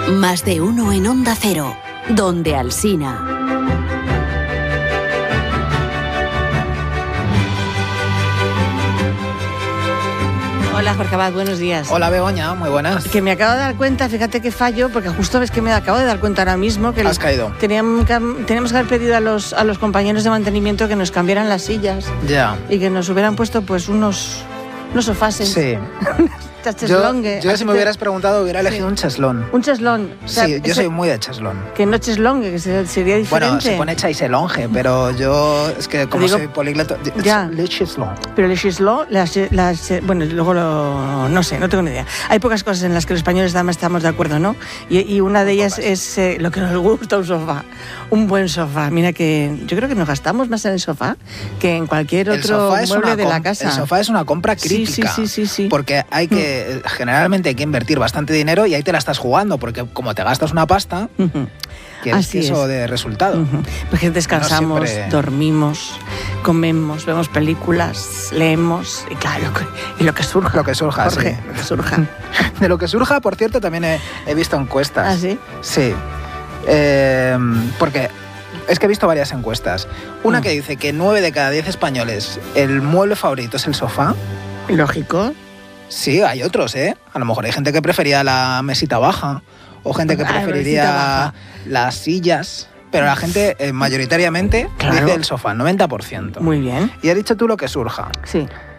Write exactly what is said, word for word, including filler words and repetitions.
Más de uno en Onda Cero, donde Alsina. Hola Jorge Abad, buenos días. Hola Begoña, muy buenas. Que me acabo de dar cuenta, fíjate que fallo, porque justo ves que me acabo de dar cuenta ahora mismo que has caído. Teníamos que, teníamos que haber pedido a los, a los compañeros de mantenimiento que nos cambiaran las sillas. Ya. Y que nos hubieran puesto pues unos, unos sofases. Sí. Yo, yo si me hubieras preguntado hubiera elegido sí. un cheslón. Un cheslón. O sea, sí, yo ese, soy muy de cheslón. Que no cheslongue, que sería diferente. Bueno, se pone chaiselonge, pero yo es que como digo, soy políglota... Ya. Le cheslón. Pero le cheslón, las, las, bueno, luego lo... no sé, no tengo ni idea. Hay pocas cosas en las que los españoles además estamos de acuerdo, ¿no? Y, y una de ellas pocas. es eh, lo que nos gusta, un sofá. Un buen sofá. Mira que yo creo que nos gastamos más en el sofá que en cualquier otro mueble de la casa. El sofá es una compra crítica. Sí, sí, sí, sí, sí. Porque hay que... Mm. Generalmente hay que invertir bastante dinero y ahí te la estás jugando, porque como te gastas una pasta, uh-huh. ¿quieres que eso de resultado? Uh-huh. Porque descansamos, no siempre... dormimos, comemos, vemos películas, leemos, y claro, y lo que surja. Lo que surja, Jorge, sí. Lo que surja. De lo que surja, por cierto, también he, he visto encuestas. ¿Ah, sí? Sí. Eh, porque... Es que he visto varias encuestas. Una mm. que dice que nueve de cada diez españoles el mueble favorito es el sofá. Lógico. Sí, hay otros, ¿eh? A lo mejor hay gente que prefería la mesita baja o gente que preferiría las sillas, pero la gente eh, mayoritariamente claro. dice el sofá, noventa por ciento. Muy bien. Y has dicho tú lo que surja. Sí.